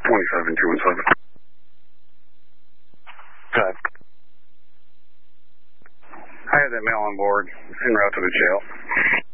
27217. Okay. I had that male on board en route to the jail.